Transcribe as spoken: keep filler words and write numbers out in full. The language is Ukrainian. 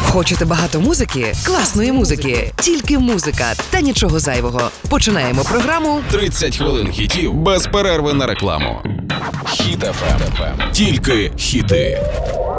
Хочете багато музики? Класної музики. Тільки музика та нічого зайвого. Починаємо програму тридцять хвилин хітів без перерви на рекламу. Хіт еф ем. Тільки хіти.